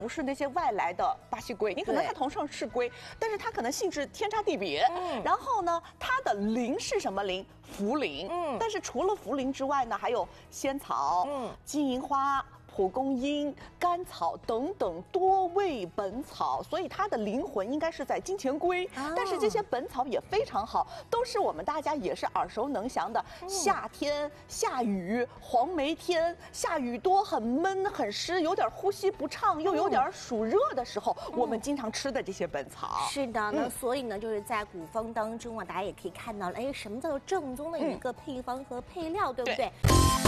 不是那些外来的巴西龟，你可能它同样是龟，但是它可能性质天差地别。然后呢，它的磷是什么磷？茯苓。但是除了茯苓之外呢，还有仙草、金银花、蒲公英、甘草等等多味本草，所以它的灵魂应该是在金钱龟。但是这些本草也非常好，都是我们大家也是耳熟能详的。夏天下雨，黄梅天下雨多，很闷很湿，有点呼吸不畅，又有点暑热的时候，我们经常吃的这些本草。 是的，那所以呢，就是在古方当中啊，大家也可以看到了，哎，什么叫做正宗的一个配方和配料，对不对？